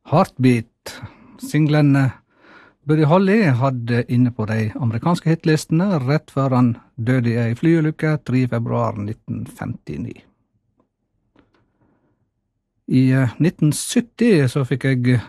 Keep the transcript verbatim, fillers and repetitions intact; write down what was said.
Heartbeat. Singlen Buddy Holly hadde inne på de amerikanske hitlistene rett før han døde i ei flyulykke tredje februar nitten femtini. I nitten sytti så fikk jeg